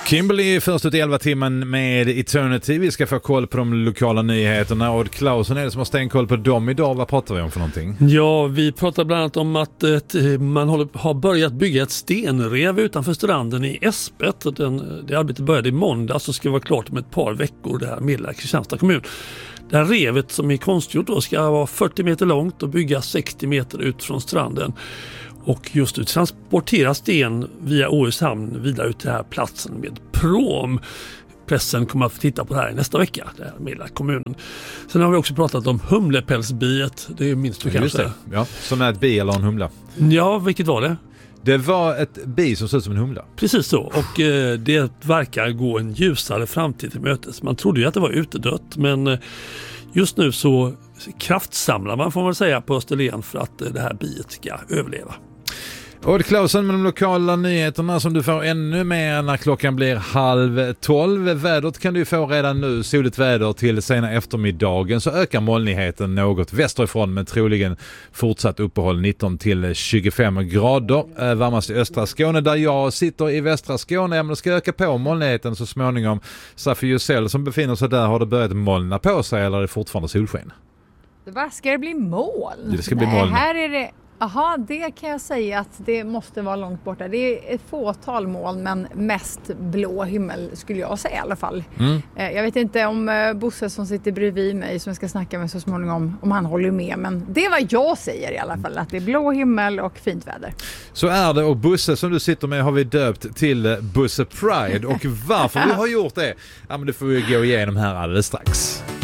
Kimberly först ut i 11 timmen med Eternity. Vi ska få koll på de lokala nyheterna. Odd Claesson är det som har stenkoll på dem idag. Vad pratar vi om för någonting? Ja, vi pratar bland annat om att man har börjat bygga ett stenrev utanför stranden i Äspet. Det arbetet började i måndag, så ska vara klart om ett par veckor. Det här meddelar Kristianstads kommun. Det här revet som är konstgjort då ska vara 40 meter långt och bygga 60 meter ut från stranden. Och just nu transporteras sten via Åhus hamn vidare ut till den här platsen med prom. Pressen kommer att få titta på det här nästa vecka, det här med kommunen. Sen har vi också pratat om humlepälsbiet, det är minst du kanske. Det. Ja, som är ett bi eller en humla. Ja, vilket var det? Det var ett bi som ser ut som en humla. Precis så, och det verkar gå en ljusare framtid till mötes. Man trodde ju att det var utedött, men just nu så kraftsamlar man, får man säga, på Österlen för att det här biet ska överleva. Odd Claesson med de lokala nyheterna som du får ännu mer när klockan blir 11:30. Vädret kan du få redan nu. Soligt väder till sena eftermiddagen, så ökar molnigheten något västerifrån, men troligen fortsatt uppehåll 19 till 25 grader. Varmast i östra Skåne där jag sitter i västra Skåne. Men det ska öka på molnigheten så småningom. Safi Jusell som befinner sig där, har det börjat molna på sig eller är det fortfarande solsken? Vad ska det bli moln? Det ska bli moln. Här är det... Aha, det kan jag säga att det måste vara långt borta. Det är ett fåtal moln, men mest blå himmel skulle jag säga i alla fall. Jag vet inte om Bosse som sitter bredvid mig som jag ska snacka med så småningom, om han håller med. Men det är vad jag säger i alla fall, att det är blå himmel och fint väder. Så är det, och Bosse som du sitter med har vi döpt till Bosse Pride. Och varför vi har gjort det, ja, men det får vi gå igenom här alldeles strax.